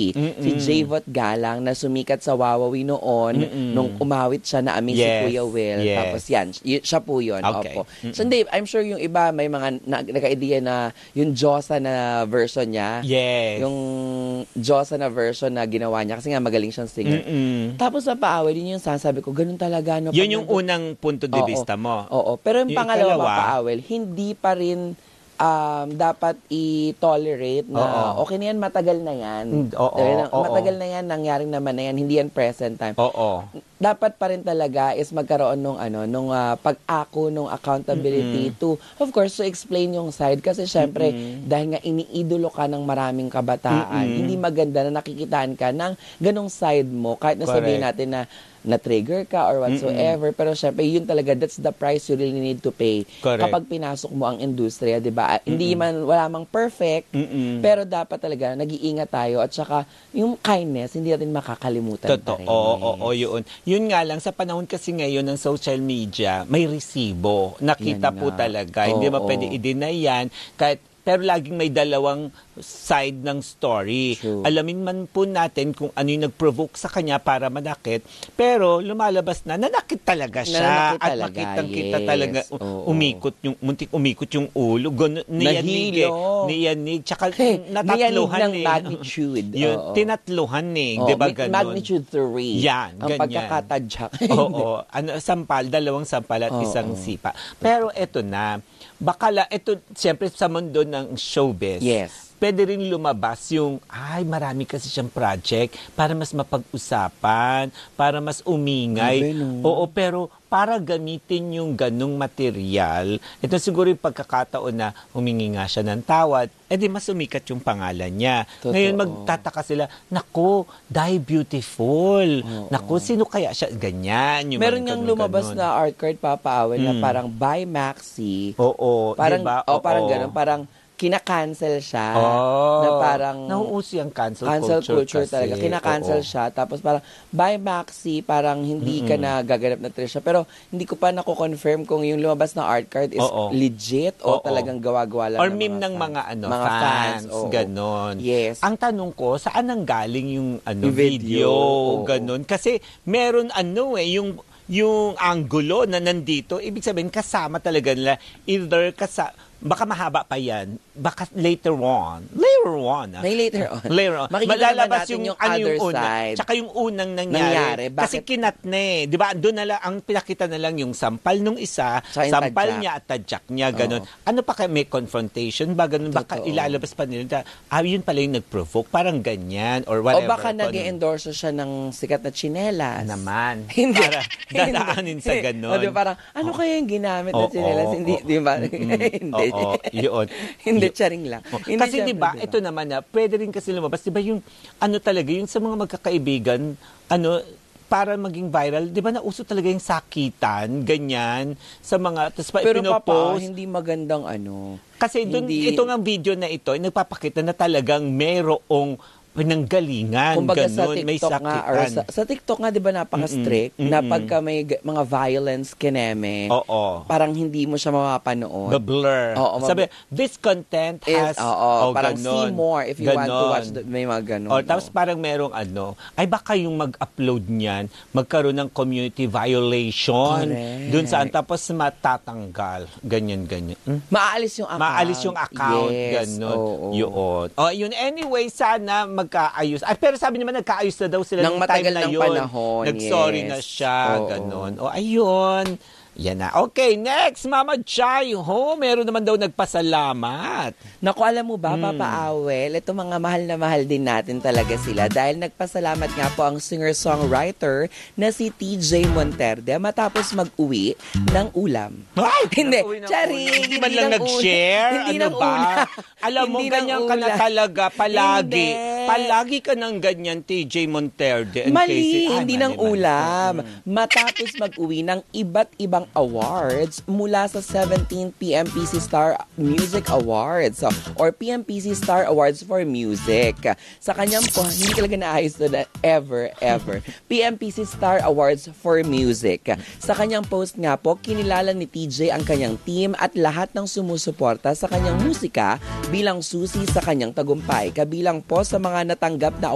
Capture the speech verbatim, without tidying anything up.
si Mm-mm. si Javot Galang na sumikat sa Wawawi noon Mm-mm. nung umawit siya na Amin si Yes. Kuya Will. Yes. Tapos yan, y- siya po yun. Okay. Opo. Mm-mm. So hindi, I'm sure yung iba may mga na, naka-idea na yung Diyosa na version niya. Yes. Yung Diyosa na version na ginawa niya kasi nga magaling siyang singer. Mm-mm. Tapos sa paaway, yun yung sasabi ko, ganun talaga. No, Yun pag yung nandun- unang punto de Oo. vista mo. Oo. Pero yung, Yung pangalawa, ikalawa, papaawel, hindi pa rin um, dapat i-tolerate na Oo. okay na yan, matagal na yan. Mm, oo, Dahil na- oo. Matagal na yan, nangyaring naman na yan, hindi yan present time. Oo. Dapat pa rin talaga is magkaroon nung ano nung ah, pag-ako nung accountability to of course to explain yung side kasi syempre dahil nga iniidolo ka ng maraming kabataan, Mm-mm. hindi maganda na nakikitaan ka ng ganong side mo kahit na sabihin Correct. natin na na-trigger ka or whatsoever, pero syempre yun talaga, that's the price you really need to pay Correct. kapag pinasok mo ang industriya, di ba? Hindi man wala mang perfect, Mm-mm. pero dapat talaga nag-iingat tayo at saka yung kindness hindi natin makakalimutan pa Totoo, rin. oo, oo, yun. Yun nga lang, sa panahon kasi ngayon ng social media, may resibo. Nakita Yan po nga. talaga. Hindi Oo. mo pwede i-deny yan. Kahit, pero laging may dalawang side ng story. True. Alamin man po natin kung ano yung nag-provoke sa kanya para manakit. Pero lumalabas na, nanakit talaga siya. Nanakit At talaga, makitang-kita yes. talaga, u- Oo. umikot yung, muntik umikot yung ulo. Gano, niyanig eh. Nahilo. Niyanig. Tsaka Niyanig natatluhan ng eh. magnitude. Yun, Oo. tinatluhan eh. Oh, di ba may- ganun? Magnitude three. Yan, ang ganyan. pagkakatadyak. Oo, ano, sampal, dalawang sampal at Oo. isang sipa. Pero eto na, baka la, eto, siyempre sa mundo ng showbiz, Yes. pwede rin lumabas yung, ay, marami kasi siyang project para mas mapag-usapan, para mas umingay. Grabe, no? Oo, pero para gamitin yung ganung material, ito siguro yung pagkakataon na humingi nga siya ng tawad, edi mas umikat yung pangalan niya. Totoo. Ngayon magtataka sila, naku, die beautiful. Oo. Naku, sino kaya siya? Ganyan. Yung Meron mga ngang ganun, lumabas ganun. na art card papaawin na Mm. parang by Maxi. Oo, Parang, diba? oh, parang Oo. ganun. Parang kina-cancel siya. Oh, Na parang nauuso yung cancel, cancel culture, kasi. talaga. Kina-cancel Oo. siya. Tapos parang by Maxi, parang hindi ka na gaganap na Trisha. Pero hindi ko pa nako-confirm kung yung lumabas na art card is Oo. legit o Oo. talagang gawa-gawa lang Or ng meme mga ng fans. mga ano Mga fans, oo. ganon. Yes. Ang tanong ko, saan ang galing yung ano Yung video, video, oo. ganon? Kasi meron ano eh yung yung angulo na nandito, ibig sabihin kasama talaga nila either kasa baka mahaba pa yan, baka later on. Later on. ah. May later on. Later on. Makikita Malalabas naman natin yung ano other yung una, side. Tsaka yung unang nangyari. Nangyari. Kasi Bakit? kinat na eh. Di ba? Doon na lang, ang pinakita na lang yung sampal nung isa, Tsaka yung sampal tadyak. niya at tadyak niya, ganun. Oo. Ano pa kaya may confrontation ba? Ganun, baka Totoo. ilalabas pa nila. Ah, yun pala yung nag-provoke. Parang ganyan or O whatever. baka Kung ano. nag-endorse siya ng sikat na tsinelas. Naman. Hindi. Para dadaanin sa ganun. O, di, parang, ano kaya yung ginamit na Oo, tsinelas? Hindi, oo. di ba? Mm-mm. Hindi. Oo, yun. Hindi, Yun. charing lang. Oh, Hindi, kasi syempre, di ba, ito naman na, pwede rin kasi lumabas, di ba yung, ano talaga, yung sa mga magkakaibigan, ano, para maging viral, di ba nauso talaga yung sakitan, ganyan, sa mga, tapos pa Pero papa, ipinopost. hindi magandang ano. Kasi dun, hindi- ito nga video na ito, ay nagpapakita na talagang merong pinanggalingan, Kumbaga sa ganun, may TikTok sakitan. nga, or sa, sa TikTok nga, di ba napaka-strict, Mm-mm, na mm-mm. pagka may g- mga violence kineme, Oo. parang hindi mo siya mapapanood. The blur. Oo, mab- Sabi, this content Is, has... oo, oh, parang see ganon. more if you want to Ganon. watch, the, may mga ganun. Or tapos no? parang merong ano, ay baka yung mag-upload niyan, magkaroon ng community violation. Correct. Dun saan, tapos matatanggal. Ganyan, ganyan. Hmm? Maaalis yung account. Maalis yung account, Yes, ganun. oo. Yun. Oh, yun. Anyway, sana magkaayos. Ay, pero sabi naman, nagkaayos na daw sila Nang nung time matagal na ng yun. panahon, Nag-sorry yes. na siya, Oo. ganun. O, ayun. Yan na. Okay, next, Mama Chay. Ho, meron naman daw nagpasalamat. Naku, alam mo ba, Hmm. Papa Awel, ito mga mahal na mahal din natin talaga sila dahil nagpasalamat nga po ang singer-songwriter na si T J Monterde matapos mag-uwi ng ulam. Ay, Hindi, nag-uwi ng charing, ulam. Hindi man hindi lang ng nag-share. ulam. Hindi ano ng ba? ulam. Alam mo, Hindi ng ganyan ka na ulam. talaga. Palagi. Hindi. Palagi ka ng ganyan, T J Monterde. and Mali, Casey. Ay, hindi mali, ng mali. ulam. Mm. Matapos mag-uwi ng iba't ibang awards mula sa seventeenth P M P C Star Music Awards so, or P M P C Star Awards for Music. Sa kanyang po, hindi talaga naayos na ever, ever. P M P C Star Awards for Music. Sa kanyang post nga po, kinilala ni T J ang kanyang team at lahat ng sumusuporta sa kanyang musika bilang susi sa kanyang tagumpay. Kabilang po sa mga natanggap na